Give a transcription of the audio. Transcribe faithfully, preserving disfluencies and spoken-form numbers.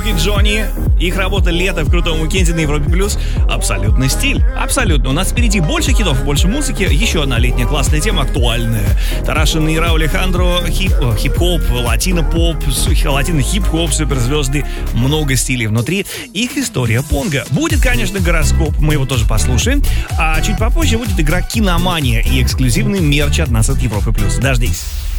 и Джонни. Их работа «Лето» в крутом уикенде на Европе Плюс. Абсолютный стиль. Абсолютно. У нас впереди больше хитов, больше музыки. Еще одна летняя классная тема, актуальная. Тарашин и Рау Алехандро, хип, хип-хоп, латино-поп, латино-хип-хоп, суперзвезды. Много стилей внутри. Их история Понго. Будет, конечно, гороскоп. Мы его тоже послушаем. А чуть попозже будет игра «Киномания» и эксклюзивный мерч от нас от Европы Плюс. Дождись.